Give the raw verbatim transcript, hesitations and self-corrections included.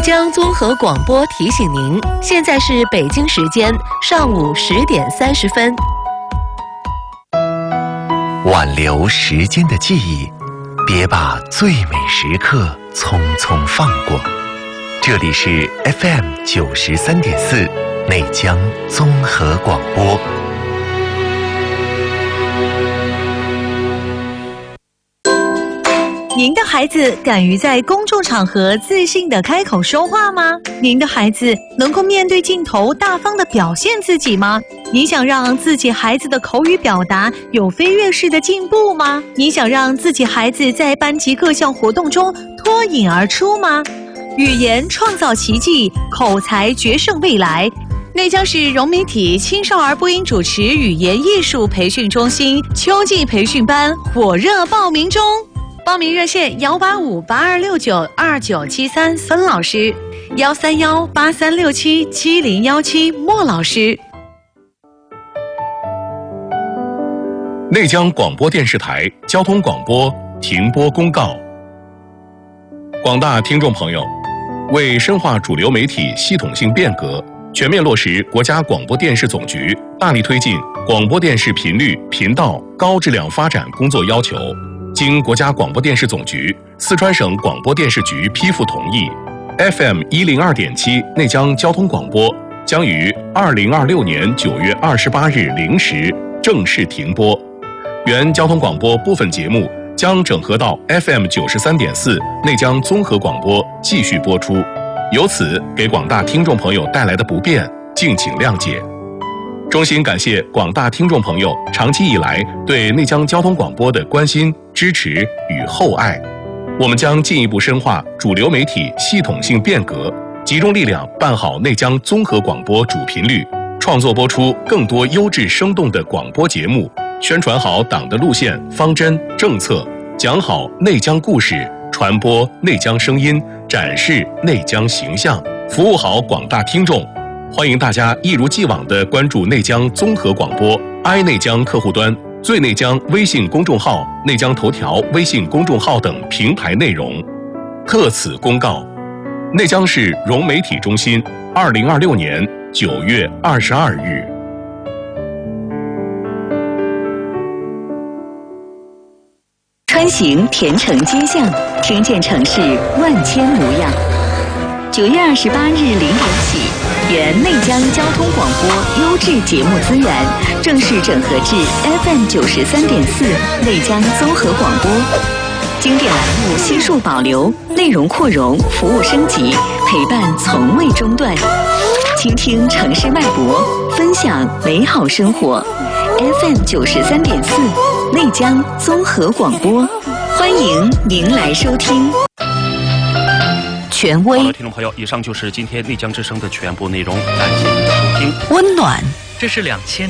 江综合广播提醒您，现在是北京时间上午十点三十分。 挽留时间的记忆，别把最美时刻匆匆放过。这里是 F M 九十三点四内江综合广播。 您的孩子敢于在公众场合自信地开口说话吗？您的孩子能够面对镜头大方地表现自己吗？你想让自己孩子的口语表达有飞跃式的进步吗？你想让自己孩子在班级各项活动中脱颖而出吗？语言创造奇迹，口才决胜未来。内江市融媒体青少儿播音主持语言艺术培训中心秋季培训班火热报名中。报名热线幺八五八二六九二九七三孙老师，幺三幺八三六七七零幺七莫老师。 内江广播电视台交通广播停播公告。广大听众朋友，为深化主流媒体系统性变革，全面落实国家广播电视总局大力推进广播电视频率、频道高质量发展工作要求，经国家广播电视总局、四川省广播电视局批复同意 ，F M 一零二点七内江交通广播将于二零二六年九月二十八日零时正式停播。原交通广播部分节目将整合到 F M 九十三点四内江综合广播继续播出，由此给广大听众朋友带来的不便，敬请谅解。衷心感谢广大听众朋友长期以来对内江交通广播的关心、支持与厚爱。我们将进一步深化主流媒体系统性变革，集中力量办好内江综合广播主频率，创作播出更多优质生动的广播节目，宣传好党的路线、方针、政策，讲好内江故事，传播内江声音，展示内江形象，服务好广大听众。欢迎大家一如既往地关注内江综合广播 i 内江客户端、最内江微信公众号、内江头条微信公众号等平台内容。特此公告：内江市融媒体中心，二零二六年九月二十二日。 穿行田城街巷，听见城市万千模样。九月二十八日零点起，原内江交通广播优质节目资源正式整合至 F M 九十三点四内江综合广播，经典栏目悉数保留，内容扩容，服务升级，陪伴从未中断。倾听城市脉搏，分享美好生活。F M 九十三点四内江综合广播，欢迎您来收听。 权威， 好了，听众朋友，以上就是今天内江之声的全部内容，感谢您的收听。 温暖， 这是两千。